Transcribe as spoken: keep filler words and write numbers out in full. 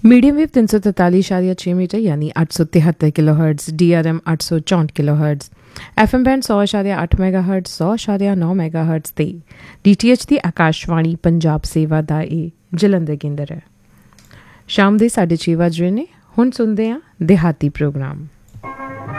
Medium wave तीन सौ तैंतालीस आशारिया छः मीटर यानी आठ सौ तिहत्तर kilo hertz, D R M आठ सौ चौंठ kilo hertz, F M band सौ आशारिया अठ मैगा हर्ट्ज़, सौ आशारिया नौ मैगा हर्ट्ज़ ते डी टी एच की आकाशवाणी पंजाब सेवा का ये जलंधर केंद्र है। शाम के साढ़े छे बज रहे ने, हुण सुनते हैं देहाती प्रोग्राम।